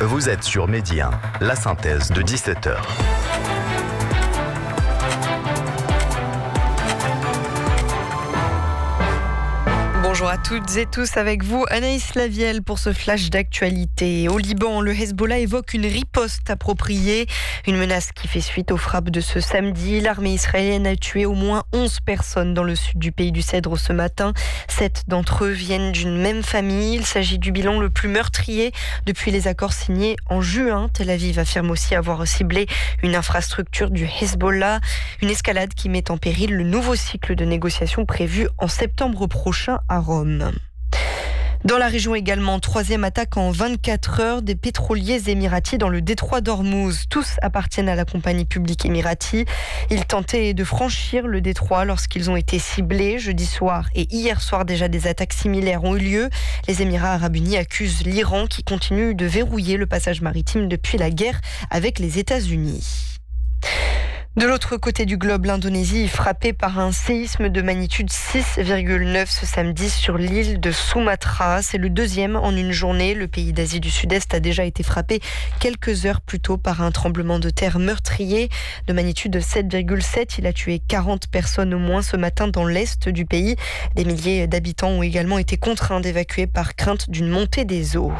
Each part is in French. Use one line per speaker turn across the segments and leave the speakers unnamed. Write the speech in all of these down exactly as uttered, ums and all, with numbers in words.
Vous êtes sur Midi un, la synthèse de dix-sept heures.
Bonjour à toutes et tous, avec vous Anaïs Lavielle pour ce flash d'actualité. Au Liban, le Hezbollah évoque une riposte appropriée, une menace qui fait suite aux frappes de ce samedi. L'armée israélienne a tué au moins onze personnes dans le sud du pays du Cèdre ce matin. Sept d'entre eux viennent d'une même famille. Il s'agit du bilan le plus meurtrier depuis les accords signés en juin. Tel Aviv affirme aussi avoir ciblé une infrastructure du Hezbollah. Une escalade qui met en péril le nouveau cycle de négociations prévu en septembre prochain à Rome. Dans la région également, troisième attaque en vingt-quatre heures des pétroliers émiratis dans le détroit d'Ormuz. Tous appartiennent à la compagnie publique émirati. Ils tentaient de franchir le détroit lorsqu'ils ont été ciblés. Jeudi soir et hier soir déjà, des attaques similaires ont eu lieu. Les Émirats arabes unis accusent l'Iran qui continue de verrouiller le passage maritime depuis la guerre avec les États-Unis. De l'autre côté du globe, l'Indonésie est frappée par un séisme de magnitude six virgule neuf ce samedi sur l'île de Sumatra. C'est le deuxième en une journée. Le pays d'Asie du Sud-Est a déjà été frappé quelques heures plus tôt par un tremblement de terre meurtrier de magnitude sept virgule sept. Il a tué quarante personnes au moins ce matin dans l'est du pays. Des milliers d'habitants ont également été contraints d'évacuer par crainte d'une montée des eaux.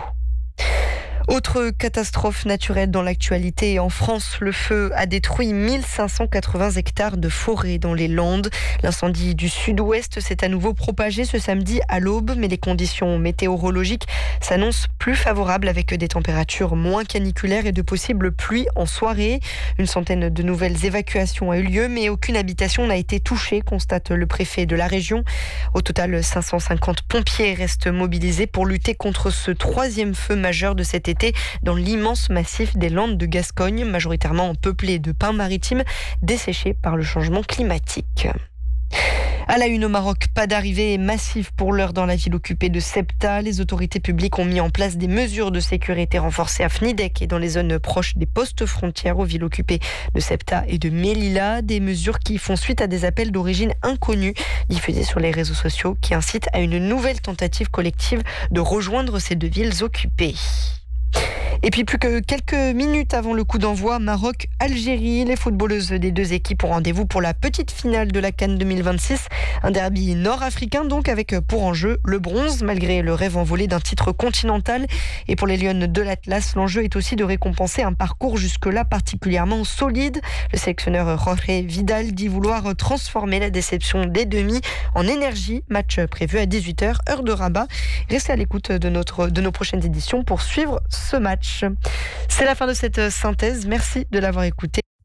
Autre catastrophe naturelle dans l'actualité. En France, le feu a détruit mille cinq cent quatre-vingts hectares de forêt dans les Landes. L'incendie du sud-ouest s'est à nouveau propagé ce samedi à l'aube, mais les conditions météorologiques s'annoncent plus favorables avec des températures moins caniculaires et de possibles pluies en soirée. Une centaine de nouvelles évacuations a eu lieu, mais aucune habitation n'a été touchée, constate le préfet de la région. Au total, cinq cent cinquante pompiers restent mobilisés pour lutter contre ce troisième feu majeur de cet été dans l'immense massif des Landes de Gascogne, majoritairement peuplé de pins maritimes desséchés par le changement climatique. À la une au Maroc, pas d'arrivée massive pour l'heure dans la ville occupée de Ceuta. Les autorités publiques ont mis en place des mesures de sécurité renforcées à Fnidek et dans les zones proches des postes frontières aux villes occupées de Ceuta et de Melilla. Des mesures qui font suite à des appels d'origine inconnue diffusés sur les réseaux sociaux qui incitent à une nouvelle tentative collective de rejoindre ces deux villes occupées. Et puis plus que quelques minutes avant le coup d'envoi, Maroc-Algérie, les footballeuses des deux équipes ont rendez-vous pour la petite finale de la CAN deux mille vingt-six. Un derby nord-africain donc avec pour enjeu le bronze malgré le rêve envolé d'un titre continental. Et pour les Lionnes de l'Atlas, l'enjeu est aussi de récompenser un parcours jusque-là particulièrement solide. Le sélectionneur Jorge Vidal dit vouloir transformer la déception des demi en énergie. Match prévu à dix-huit heures, heure de Rabat. Restez à l'écoute de, notre, de nos prochaines éditions pour suivre ce match. C'est la fin de cette synthèse. Merci de l'avoir écouté.